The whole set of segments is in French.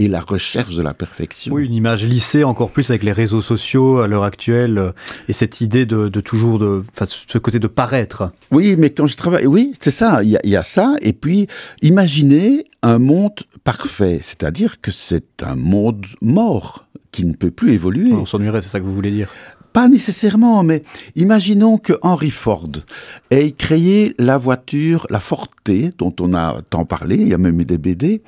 et la recherche de la perfection. Oui, une image lissée encore plus avec les réseaux sociaux à l'heure actuelle et cette idée de toujours ce côté de paraître. Oui, mais quand je travaille, oui, c'est ça, il y a ça, et puis imaginez un monde parfait, c'est-à-dire que c'est un monde mort qui ne peut plus évoluer. On s'ennuierait, c'est ça que vous voulez dire? Pas nécessairement, mais imaginons que Henry Ford ait créé la voiture, la Ford T, dont on a tant parlé, il y a même eu des BD.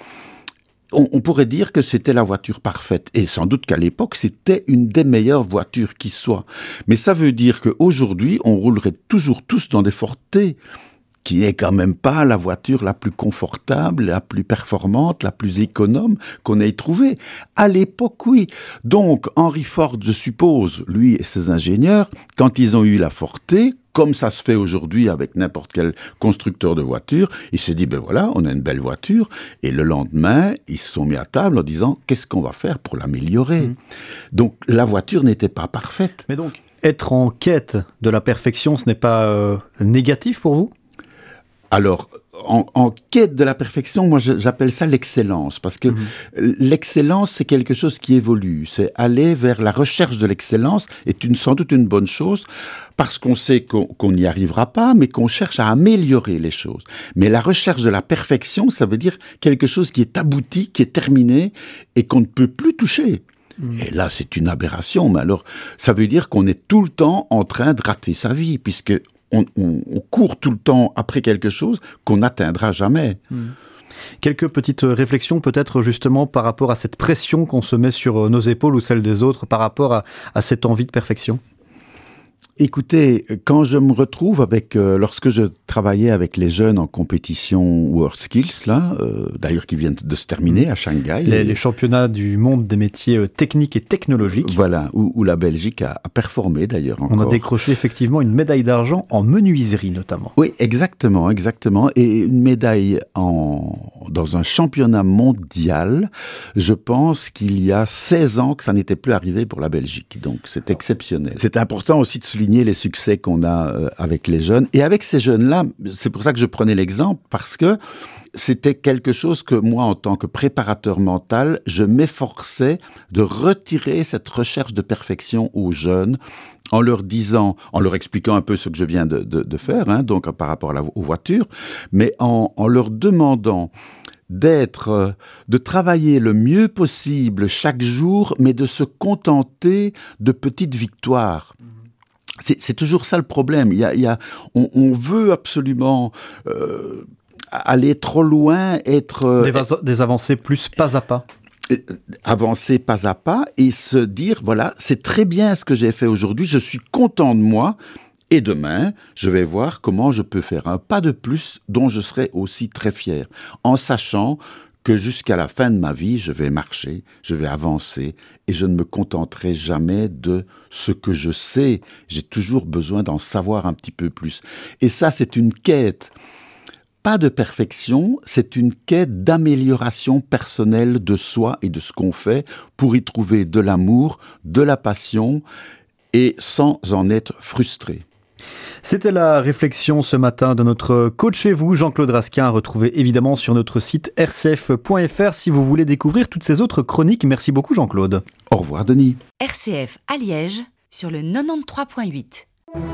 On pourrait dire que c'était la voiture parfaite. Et sans doute qu'à l'époque, c'était une des meilleures voitures qui soit. Mais ça veut dire qu'aujourd'hui, on roulerait toujours tous dans des Ford T, qui est quand même pas la voiture la plus confortable, la plus performante, la plus économe qu'on ait trouvée. À l'époque, oui. Donc, Henry Ford, je suppose, lui et ses ingénieurs, quand ils ont eu la Ford T, comme ça se fait aujourd'hui avec n'importe quel constructeur de voiture, il s'est dit, ben voilà, on a une belle voiture, et le lendemain, ils se sont mis à table en disant, qu'est-ce qu'on va faire pour l'améliorer ? Donc, la voiture n'était pas parfaite. Mais donc, être en quête de la perfection, ce n'est pas négatif pour vous ? Alors, en quête de la perfection, moi j'appelle ça l'excellence, parce que l'excellence c'est quelque chose qui évolue, c'est aller vers la recherche de l'excellence est sans doute une bonne chose, parce qu'on sait qu'on n'y arrivera pas, mais qu'on cherche à améliorer les choses. Mais la recherche de la perfection, ça veut dire quelque chose qui est abouti, qui est terminé, et qu'on ne peut plus toucher. Et là, c'est une aberration, mais alors ça veut dire qu'on est tout le temps en train de rater sa vie, puisque on court tout le temps après quelque chose qu'on n'atteindra jamais. Quelques petites réflexions peut-être justement par rapport à cette pression qu'on se met sur nos épaules ou celle des autres par rapport à cette envie de perfection. Écoutez, quand je me retrouve lorsque je travaillais avec les jeunes en compétition WorldSkills, d'ailleurs qui viennent de se terminer à Shanghai. Les championnats du monde des métiers techniques et technologiques. Voilà, où la Belgique a performé d'ailleurs encore. On a décroché effectivement une médaille d'argent en menuiserie notamment. Oui, exactement. Et une médaille dans un championnat mondial, je pense qu'il y a 16 ans que ça n'était plus arrivé pour la Belgique. Donc c'est exceptionnel. C'est important aussi de souligner les succès qu'on a avec les jeunes. Et avec ces jeunes-là, c'est pour ça que je prenais l'exemple, parce que c'était quelque chose que moi, en tant que préparateur mental, je m'efforçais de retirer cette recherche de perfection aux jeunes en leur expliquant un peu ce que je viens de faire, donc par rapport aux voitures, mais en leur demandant de travailler le mieux possible chaque jour, mais de se contenter de petites victoires. C'est toujours ça le problème. On veut absolument aller trop loin, des avancées plus pas à pas. Avancer pas à pas et se dire, voilà, c'est très bien ce que j'ai fait aujourd'hui, je suis content de moi, et demain, je vais voir comment je peux faire un pas de plus dont je serai aussi très fier, en sachant que jusqu'à la fin de ma vie, je vais marcher, je vais avancer, et je ne me contenterai jamais de ce que je sais. J'ai toujours besoin d'en savoir un petit peu plus. Et ça, c'est une quête, pas de perfection, c'est une quête d'amélioration personnelle de soi et de ce qu'on fait pour y trouver de l'amour, de la passion, et sans en être frustré. C'était la réflexion ce matin de notre coach chez vous, Jean-Claude Raskin, à retrouver évidemment sur notre site rcf.fr si vous voulez découvrir toutes ces autres chroniques. Merci beaucoup Jean-Claude. Au revoir Denis. RCF à Liège sur le 93.8.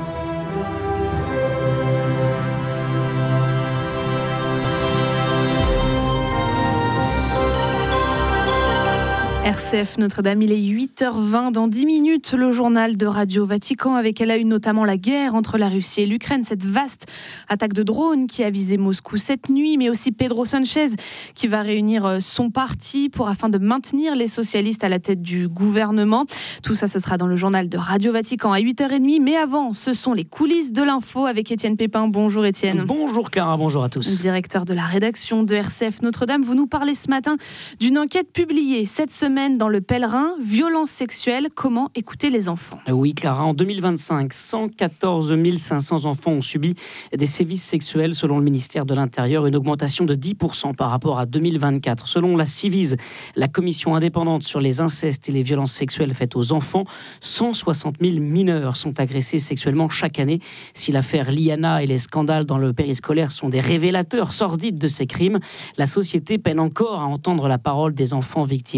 RCF Notre-Dame, il est 8h20. Dans 10 minutes, le journal de Radio Vatican avec à la une notamment la guerre entre la Russie et l'Ukraine, cette vaste attaque de drones qui a visé Moscou cette nuit, mais aussi Pedro Sánchez qui va réunir son parti afin de maintenir les socialistes à la tête du gouvernement. Tout ça, ce sera dans le journal de Radio Vatican à 8h30. Mais avant, ce sont les coulisses de l'info avec Étienne Pépin. Bonjour Étienne. Bonjour Clara, bonjour à tous. Directeur de la rédaction de RCF Notre-Dame, vous nous parlez ce matin d'une enquête publiée cette semaine semaine dans Le Pèlerin, violences sexuelles, comment écouter les enfants. Oui, Clara, en 2025, 114 500 enfants ont subi des sévices sexuels selon le ministère de l'Intérieur, une augmentation de 10% par rapport à 2024. Selon la Civise, la commission indépendante sur les incestes et les violences sexuelles faites aux enfants, 160 000 mineurs sont agressés sexuellement chaque année. Si l'affaire Liana et les scandales dans le périscolaire sont des révélateurs sordides de ces crimes, la société peine encore à entendre la parole des enfants victimes.